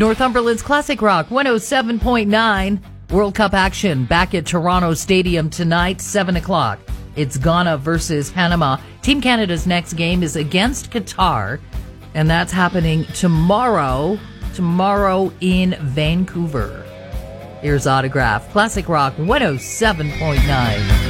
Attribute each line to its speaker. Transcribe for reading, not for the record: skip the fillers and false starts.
Speaker 1: Northumberland's Classic Rock 107.9. World Cup action back at Toronto Stadium tonight, 7 o'clock. It's Ghana versus Panama. Team Canada's next game is against Qatar, and that's happening tomorrow in Vancouver. Here's Autograph, Classic Rock 107.9.